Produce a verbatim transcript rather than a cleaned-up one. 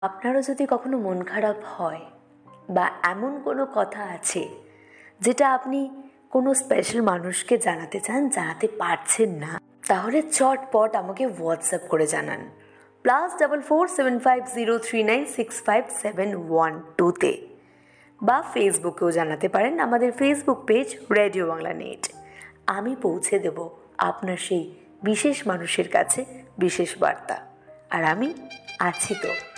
আপনারও যদি কখনো মন খারাপ হয় বা এমন কোনো কথা আছে যেটা আপনি কোনো স্পেশাল মানুষকে জানাতে চান, জানাতে পারছেন না, তাহলে চটপট আমাকে হোয়াটসঅ্যাপ করে জানান plus double four seven five zero three nine six five seven one টুতে, বা ফেসবুকেও জানাতে পারেন, আমাদের Facebook page radio Bangla net. আমি পৌঁছে দেব আপনার সেই বিশেষ মানুষের কাছে বিশেষ বার্তা। আর আমি আছি তো।